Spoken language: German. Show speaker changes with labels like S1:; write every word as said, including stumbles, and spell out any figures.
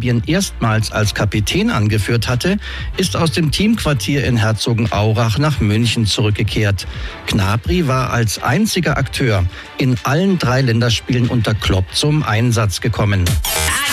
S1: Serbien erstmals als Kapitän angeführt hatte, ist aus dem Teamquartier in Herzogenaurach nach München zurückgekehrt. Gnabry war als einziger Akteur in allen drei Länderspielen unter Klopp zum Einsatz gekommen.